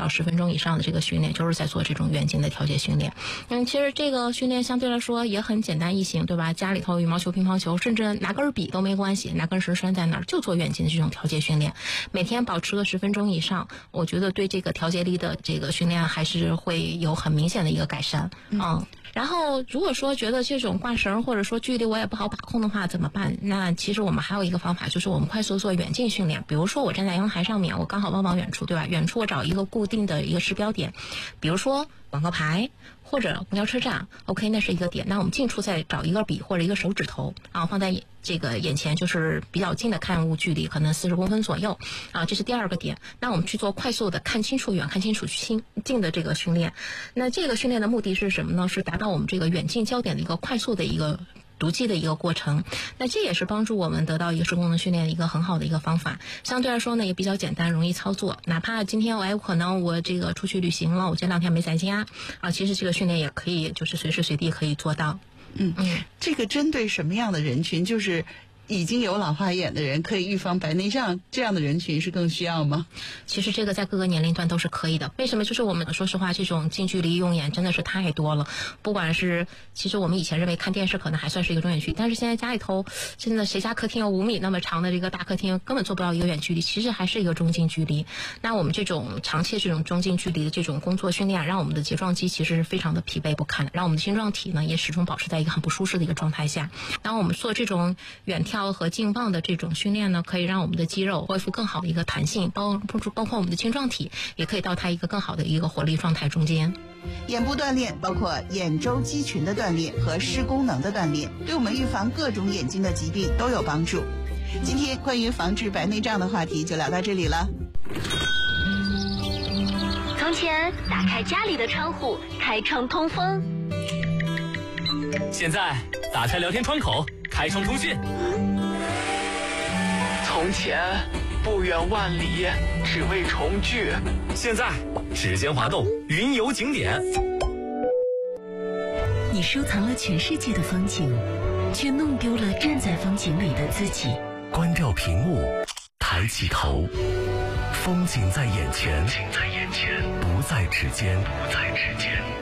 少10分钟以上的这个训练，就是在做这种远近的调节训练。其实这个训练相对来说也很简单易行，对吧？家里头羽毛球、乒乓球，甚至拿根笔都没关系，拿根绳拴在那儿，就做远近的这种调节训练，每天保持个10分钟以上，我觉得对这个调节力的这个训练还是会有很明显的一个改善。然后如果说觉得这种挂绳或者说距离我也不好把控的话怎么办？那其实我们还有一个方法，就是我们快速做远近训练。比如说我站在阳台上面，我刚好望远处，对吧？远处我找一个固定的一个视标点，比如说广告牌或者公交车站 ，OK， 那是一个点。那我们近处再找一个笔或者一个手指头放在这个眼前，就是比较近的看物距离，可能40公分左右这是第二个点。那我们去做快速的看清楚远、看清楚近的这个训练。那这个训练的目的是什么呢？是达到我们这个远近焦点的一个快速的一个读记的一个过程。那这也是帮助我们得到一个视功能训练的一个很好的一个方法。相对来说呢，也比较简单，容易操作。哪怕今天可能我这个出去旅行了，我这2天没在家其实这个训练也可以，就是随时随地可以做到。 这个针对什么样的人群？就是已经有老花眼的人可以预防白内障，这样的人群是更需要吗？ 其实这个在各个年龄段都是可以的。为什么？就是我们说实话，这种近距离用眼真的是太多了。不管是其实我们以前认为看电视可能还算是一个中远距离，但是现在家里头真的谁家客厅有5米那么长的这个大客厅，根本做不到一个远距离，其实还是一个中近距离。那我们这种长期这种中近距离的这种工作训练，让我们的睫状肌其实是非常的疲惫不堪的，让我们的心脏体呢也始终保持在一个很不舒适的一个状态下。当我们做这种远眺和近望的这种训练呢，可以让我们的肌肉恢复更好的一个弹性，包括我们的青壮体也可以到它一个更好的一个活力状态中间。 眼部锻炼包括眼周肌群的锻炼和视功能的锻炼，对我们预防各种眼睛的疾病都有帮助。今天关于防治白内障的话题就聊到这里了。 从前打开家里的窗户，开窗通风， 现在打开聊天窗口，开窗通讯。 从前不远万里，只为重聚。 现在指尖滑动，云游景点。 你收藏了全世界的风景，却弄丢了站在风景里的自己。 关掉屏幕，抬起头，风景在眼前，不在指尖。